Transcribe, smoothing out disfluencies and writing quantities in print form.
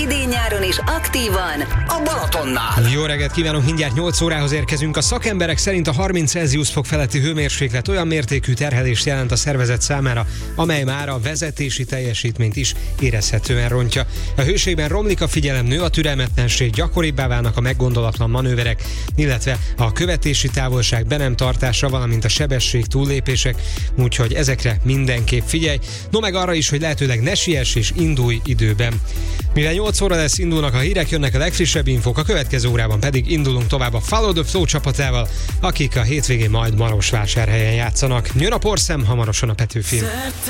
Idén-nyáron is aktívan a Balatonnál. Jó reggelt kívánunk, mindjárt 8 órához érkezünk. A szakemberek szerint a 30 Celsius fok feletti hőmérséklet olyan mértékű terhelést jelent a szervezet számára, amely már a vezetési teljesítményt is érezhetően rontja. A hőségben romlik a figyelem, nő a türelmetlenség, gyakoribbá válnak a meggondolatlan manőverek, illetve a követési távolság be nem tartása, valamint a sebesség túllépések, úgyhogy ezekre mindenképp figyelj. No meg arra is, hogy lehetőleg ne siess és indulj időben. Mivel 8 óra lesz, indulnak a hírek, jönnek a legfrissebb infók, a következő órában pedig indulunk tovább a Follow the Flow csapatával, akik a hétvégén majd Marosvásárhelyen játszanak. Jön a Porszem, hamarosan a Petőfi.